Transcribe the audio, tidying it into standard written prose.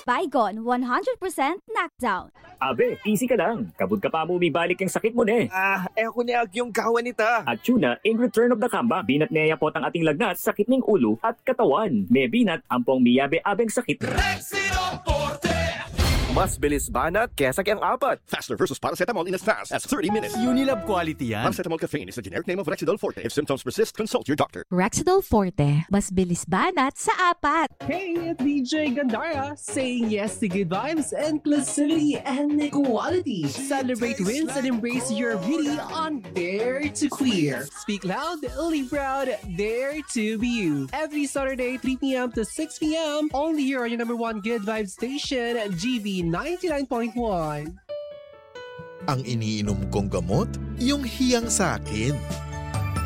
Baygon 100% knockdown. Abe, easy ka lang. Kabud ka pa mo bibalik yung sakit mo ne. Ako niya yung kawan nita. At tuna, in return of the comeback, binat niya po ang ating lagnat, sakit ng ulo at katawan. May binat, ampong miyabe abeng sakit. Rexidol Forte! Mas bilis banat kesa kayang apat. Faster versus paracetamol in as fast as 30 minutes. Unilab quality yan. Paracetamol caffeine is the generic name of Rexidol Forte. If symptoms persist, consult your doctor. Rexidol Forte, mas bilis banat sa apat. Hey, it's DJ Gandara saying yes to good vibes, inclusivity, and equality. Celebrate wins and embrace your beauty on Dare to Queer. Speak loud, live proud, dare to be you. Every Saturday, 3 p.m. to 6 p.m. Only here on your number one good vibes station, GV 99.1. Ang iniinom kong gamot, yung hiyang sa akin.